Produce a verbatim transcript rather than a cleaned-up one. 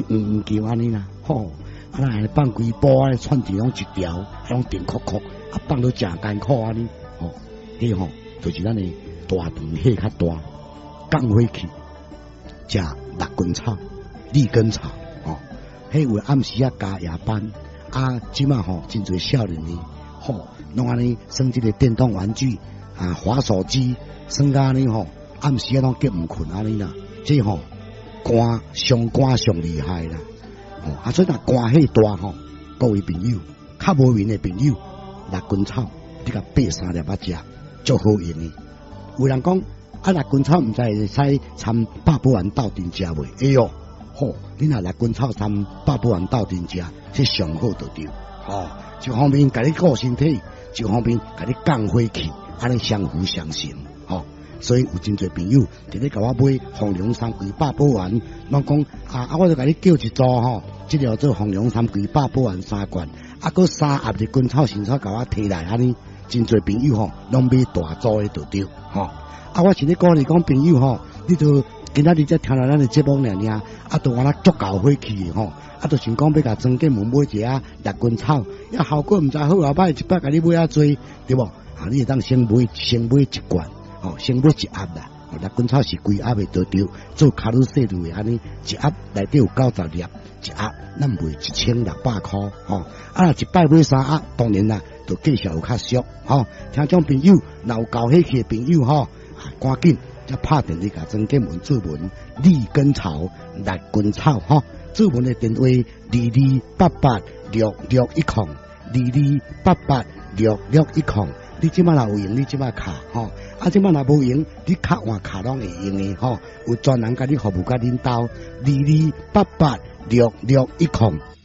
黄黄叫安尼啦，吼，啊那安放几波啊，串住拢一条，啊拢定曲曲，啊放到正艰苦安尼，吼，迄吼就是咱的大肠火较大，降火气，食六根草、利根草，吼，迄有暗时啊加夜班，啊，即马吼真侪少年呢，吼，拢安尼耍即个电动玩具啊，滑手机，耍甲安尼吼，暗时啊拢结毋困安尼啦，即吼肝上肝上厉害啦。哦，啊，所以若肝气大吼，各位朋友，较无眠的朋友，六根草，你甲掰三粒仔食，足好用的。有人讲啊，六根草毋知会使掺百宝丸斗阵食袂？哎哟，吼，你若六根草掺百宝丸斗阵食，这上好就对。吼，一方面甲你顾身体，一方面甲你降火气，安尼相辅相成。吼。所以有真侪朋友直咧甲我买红龙三桂百宝丸，拢讲啊啊，我就甲你叫一组吼，即条做红龙三桂百宝丸三罐，啊，搁三盒日根草新草甲我摕来安尼，真侪朋友吼，拢买大组的就对，吼。啊，我是咧鼓励讲朋友吼，你就今仔日才听到咱的节目尔尔，啊，都安那足够火气的吼，啊，就想讲要甲庄建门买一下日根草，呀，效果毋知好啊歹，一摆甲你买啊多，对无？啊，你会当先买先买一罐。哦，先买一盒啦，哦，六根草是规盒的得着，做卡路西路的安尼，一盒内底有九十粒，一盒咱卖一千六百块，吼、哦，啊，若一摆买三盒，当然啦，就计数有较俗，吼、哦，听众朋友，若有高血气的朋友，吼、哦，赶紧才拍电话甲庄建文注文，利根草、六根草，吼、哦，注文的电话二二八八六六一空，二二八八六六一空。你即摆若有用，你即摆卡吼，啊即摆若无用，你卡换卡拢会用的吼，有专人甲你服务甲恁兜，二二八八六六一空，